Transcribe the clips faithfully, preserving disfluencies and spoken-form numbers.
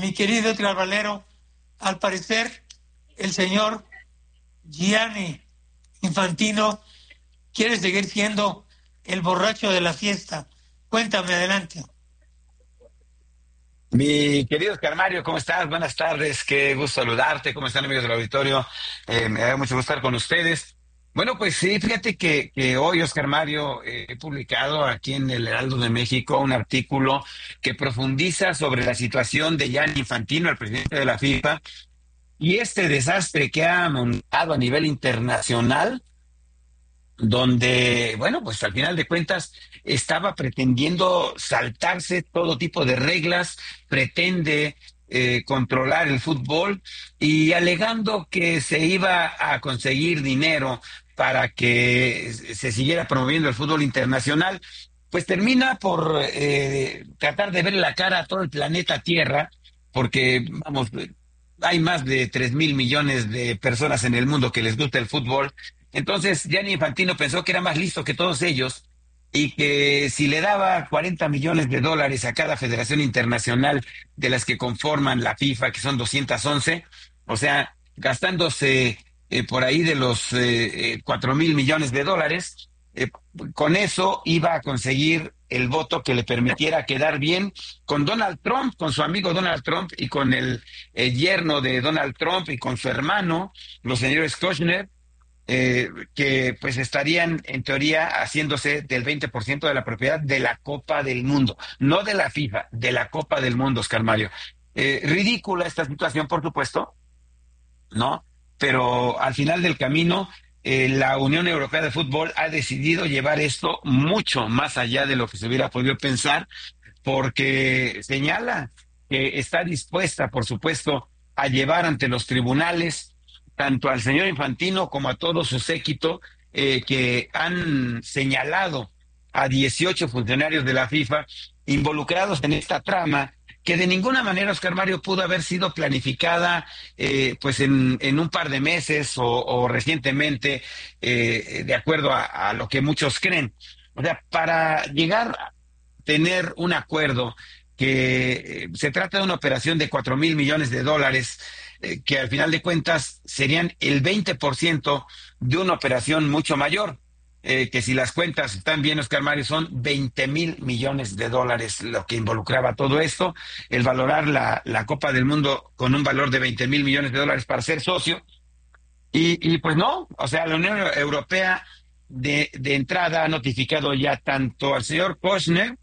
mi querido Edgar Valero, al parecer el señor Gianni Infantino quiere seguir siendo el borracho de la fiesta. Cuéntame, adelante. Mi querido Oscar Mario, ¿cómo estás? Buenas tardes, qué gusto saludarte. ¿Cómo están, amigos del auditorio? Eh, me da mucho gusto estar con ustedes. Bueno, pues sí, fíjate que, que hoy, Oscar Mario, eh, he publicado aquí en el Heraldo de México un artículo que profundiza sobre la situación de Gianni Infantino, el presidente de la FIFA, y este desastre que ha montado a nivel internacional, donde, bueno, pues al final de cuentas estaba pretendiendo saltarse todo tipo de reglas, pretende eh, controlar el fútbol y alegando que se iba a conseguir dinero para que se siguiera promoviendo el fútbol internacional, pues termina por eh, tratar de ver la cara a todo el planeta Tierra, porque, vamos, hay más de tres mil millones de personas en el mundo que les gusta el fútbol. Entonces, Gianni Infantino pensó que era más listo que todos ellos y que si le daba cuarenta millones de dólares a cada federación internacional de las que conforman la FIFA, que son doscientos once, o sea, gastándose eh, por ahí de los eh, eh, cuatro mil millones de dólares, eh, con eso iba a conseguir el voto que le permitiera quedar bien con Donald Trump, con su amigo Donald Trump y con el, el yerno de Donald Trump y con su hermano, los señores Kushner, eh, que pues estarían en teoría haciéndose del veinte por ciento de la propiedad de la Copa del Mundo, no de la FIFA, de la Copa del Mundo, Oscar Mario. Eh, ridícula esta situación, por supuesto, ¿no? Pero al final del camino, eh, la Unión Europea de Fútbol ha decidido llevar esto mucho más allá de lo que se hubiera podido pensar, porque señala que está dispuesta, por supuesto, a llevar ante los tribunales tanto al señor Infantino como a todo su séquito, eh, que han señalado a dieciocho funcionarios de la FIFA involucrados en esta trama que de ninguna manera, Oscar Mario, pudo haber sido planificada eh, pues en, en un par de meses o, o recientemente, eh, de acuerdo a, a lo que muchos creen. O sea, para llegar a tener un acuerdo que eh, se trata de una operación de cuatro mil millones de dólares, eh, que al final de cuentas serían el veinte por ciento de una operación mucho mayor. Eh, que si las cuentas están bien, Oscar Mario, son veinte mil millones de dólares lo que involucraba todo esto, el valorar la, la Copa del Mundo con un valor de veinte mil millones de dólares para ser socio, y, y pues no, o sea, la Unión Europea de, de entrada ha notificado ya tanto al señor Kushner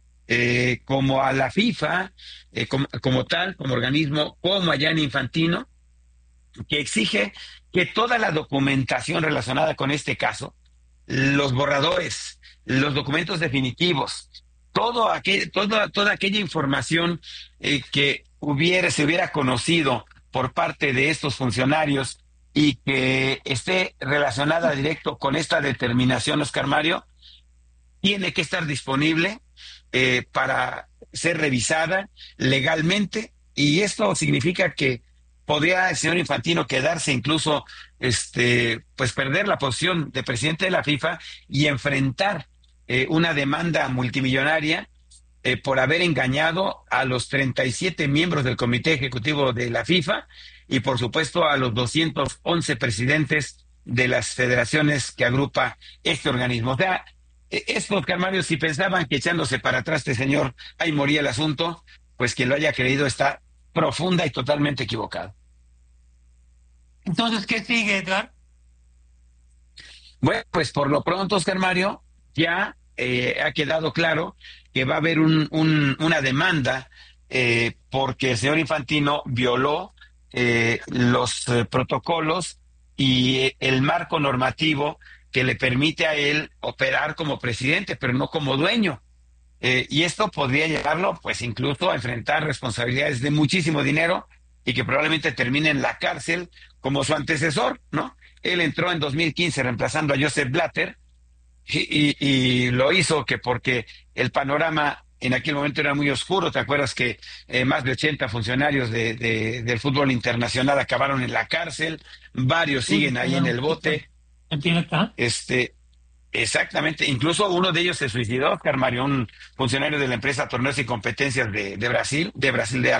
eh, como a la FIFA, eh, como, como tal, como organismo, como a Gianni Infantino, que exige que toda la documentación relacionada con este caso, los borradores, los documentos definitivos, todo aquel, toda, toda aquella información eh, que hubiera, se hubiera conocido por parte de estos funcionarios y que esté relacionada directo con esta determinación, Oscar Mario, tiene que estar disponible eh, para ser revisada legalmente, y esto significa que podría el señor Infantino quedarse incluso, este, pues perder la posición de presidente de la FIFA y enfrentar eh, una demanda multimillonaria eh, por haber engañado a los treinta y siete miembros del Comité Ejecutivo de la FIFA y por supuesto a los doscientos once presidentes de las federaciones que agrupa este organismo. O sea, eh, esto, Oscar Mario, si pensaban que echándose para atrás este señor, ahí moría el asunto, pues quien lo haya creído está profunda y totalmente equivocado. Entonces, ¿qué sigue, Edgar? Bueno, pues por lo pronto, Oscar Mario, ya eh, ha quedado claro que va a haber un, un, una demanda eh, porque el señor Infantino violó eh, los eh, protocolos y eh, el marco normativo que le permite a él operar como presidente, pero no como dueño. Eh, y esto podría llevarlo, pues, incluso a enfrentar responsabilidades de muchísimo dinero y que probablemente termine en la cárcel como su antecesor, ¿no? Él entró en dos mil quince reemplazando a Joseph Blatter y, y, y lo hizo que porque el panorama en aquel momento era muy oscuro. ¿Te acuerdas que eh, más de ochenta funcionarios de, de, del fútbol internacional acabaron en la cárcel? Varios Uy, siguen ahí en perdón, el bote. ¿entiendes acá? Este, Exactamente, incluso uno de ellos se suicidó, Oscar Mario, un funcionario de la empresa Torneos y Competencias de, de Brasil, de Brasil de